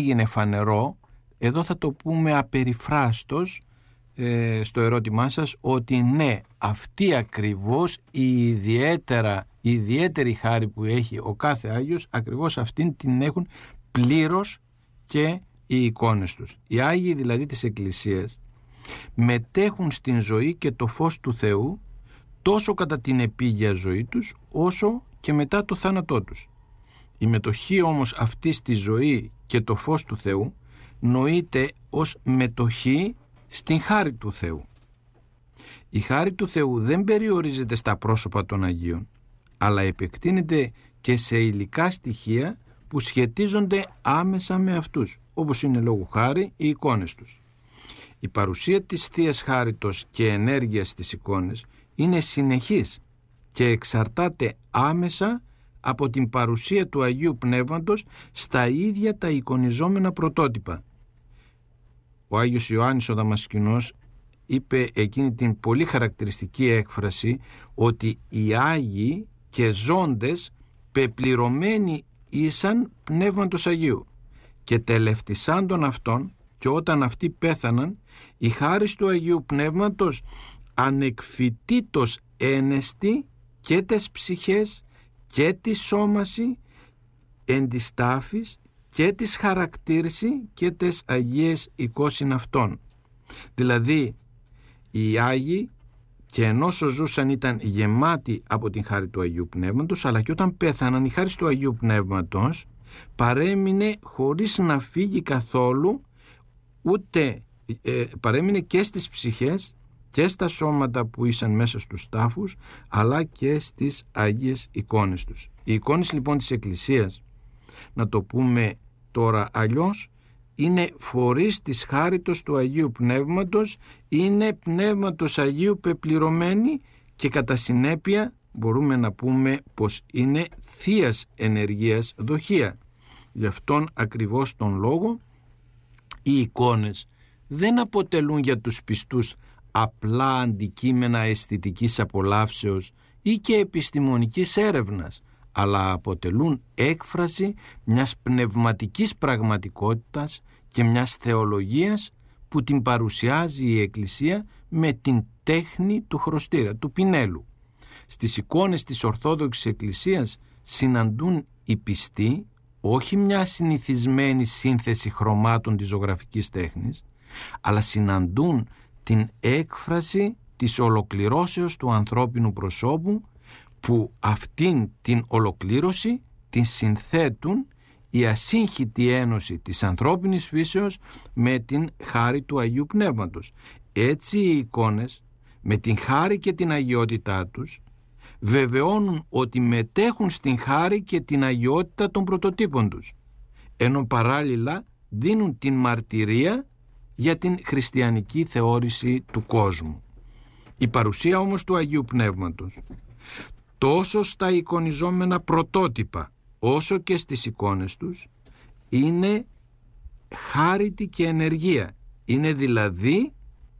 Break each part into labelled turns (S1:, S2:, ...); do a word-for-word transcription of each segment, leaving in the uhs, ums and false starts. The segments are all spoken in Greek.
S1: έγινε φανερό, εδώ θα το πούμε απεριφράστος ε, στο ερώτημά σας, ότι ναι, αυτή ακριβώς η ιδιαίτερα, η ιδιαίτερη χάρη που έχει ο κάθε Άγιος, ακριβώς αυτήν την έχουν πλήρως και οι εικόνες τους. Οι Άγιοι δηλαδή της Εκκλησίας μετέχουν στην ζωή και το φως του Θεού τόσο κατά την επίγεια ζωή τους όσο και μετά το θάνατό τους. Η μετοχή όμως αυτή στη ζωή και το φως του Θεού νοείται ως μετοχή στην χάρη του Θεού. Η χάρη του Θεού δεν περιορίζεται στα πρόσωπα των Αγίων, αλλά επεκτείνεται και σε υλικά στοιχεία που σχετίζονται άμεσα με αυτούς, όπως είναι λόγου χάρη οι εικόνες τους. Η παρουσία της Θείας Χάριτος και ενέργειας στις εικόνες είναι συνεχής και εξαρτάται άμεσα από την παρουσία του Αγίου Πνεύματος στα ίδια τα εικονιζόμενα πρωτότυπα. Ο Άγιος Ιωάννης ο Δαμασκηνός είπε εκείνη την πολύ χαρακτηριστική έκφραση ότι οι Άγιοι και ζώντες πεπληρωμένοι ήσαν Πνεύματος Αγίου και τελευτισάντων αυτών, και όταν αυτοί πέθαναν, η χάρις του Αγίου Πνεύματος ανεκφυτήτως ένεστη και τες ψυχές και τη σώμαση εν της τάφης και της χαρακτήρση και τες Αγίες εικόσιν αυτών. Δηλαδή οι Άγιοι και ενώ ζούσαν ήταν γεμάτοι από την χάρη του Αγίου Πνεύματος, αλλά και όταν πέθαναν η χάρη του Αγίου Πνεύματος παρέμεινε χωρίς να φύγει καθόλου, ούτε ε, παρέμεινε και στις ψυχές και στα σώματα που ήσαν μέσα στους τάφους, αλλά και στις Αγίες εικόνες τους. Οι εικόνες λοιπόν της Εκκλησίας, να το πούμε τώρα αλλιώς, είναι φορείς της χάριτος του Αγίου Πνεύματος, είναι Πνεύματος Αγίου πεπληρωμένοι και κατά συνέπεια μπορούμε να πούμε πως είναι θείας ενεργείας δοχεία. Γι' αυτόν ακριβώς τον λόγο οι εικόνες δεν αποτελούν για τους πιστούς απλά αντικείμενα αισθητικής απολαύσεως ή και επιστημονικής έρευνας, αλλά αποτελούν έκφραση μιας πνευματικής πραγματικότητας και μιας θεολογίας που την παρουσιάζει η Εκκλησία με την τέχνη του χρωστήρα, του πινέλου. Στις εικόνες της Ορθόδοξης Εκκλησίας συναντούν οι πιστοί όχι μια συνηθισμένη σύνθεση χρωμάτων της ζωγραφικής τέχνης, αλλά συναντούν την έκφραση της ολοκληρώσεως του ανθρώπινου προσώπου, που αυτήν την ολοκλήρωση την συνθέτουν η ασύγχυτη ένωση της ανθρώπινης φύσεως με την χάρη του Αγίου Πνεύματος. Έτσι οι εικόνες με την χάρη και την αγιότητά τους βεβαιώνουν ότι μετέχουν στην χάρη και την αγιότητα των πρωτοτύπων τους, ενώ παράλληλα δίνουν την μαρτυρία για την χριστιανική θεώρηση του κόσμου. Η παρουσία όμως του Αγίου Πνεύματος τόσο στα εικονιζόμενα πρωτότυπα όσο και στις εικόνες τους είναι χάριτη και ενεργεία, είναι δηλαδή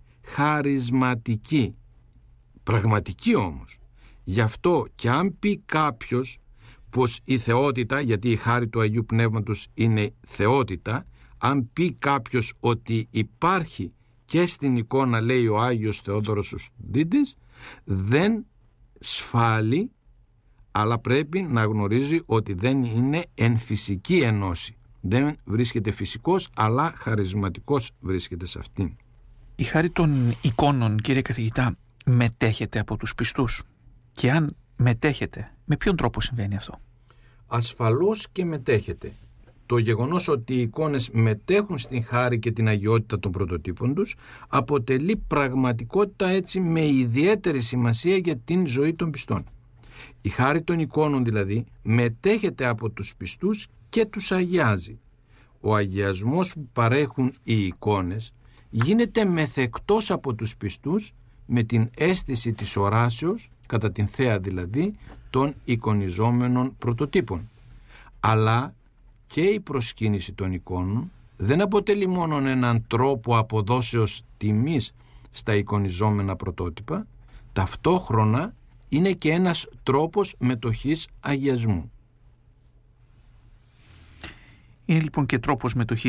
S1: χαρισματική, πραγματική όμως. Γι' αυτό και αν πει κάποιος πως η θεότητα, γιατί η χάρη του Αγίου Πνεύματος είναι θεότητα, αν πει κάποιος ότι υπάρχει και στην εικόνα, λέει ο Άγιος Θεόδωρος ο Στουδίτης, δεν σφάλει, αλλά πρέπει να γνωρίζει ότι δεν είναι εν φυσική ενώση. Δεν βρίσκεται φυσικός, αλλά χαρισματικός βρίσκεται σε αυτήν.
S2: Η χάρη των εικόνων, κύριε καθηγητά, μετέχεται από τους πιστούς? Και αν μετέχεται, με ποιον τρόπο συμβαίνει αυτό?
S1: Ασφαλώς και μετέχεται. Το γεγονός ότι οι εικόνες μετέχουν στην χάρη και την αγιότητα των πρωτοτύπων τους αποτελεί πραγματικότητα έτσι με ιδιαίτερη σημασία για την ζωή των πιστών. Η χάρη των εικόνων δηλαδή μετέχεται από τους πιστούς και τους αγιάζει. Ο αγιασμός που παρέχουν οι εικόνες γίνεται μεθεκτός από τους πιστούς με την αίσθηση της οράσεως, κατά την θέα δηλαδή, των εικονιζόμενων πρωτοτύπων. Αλλά και η προσκύνηση των εικόνων δεν αποτελεί μόνο έναν τρόπο αποδόσεως τιμής στα εικονιζόμενα πρωτότυπα, ταυτόχρονα είναι και ένας τρόπος μετοχής αγιασμού.
S2: Είναι λοιπόν και τρόπος μετοχής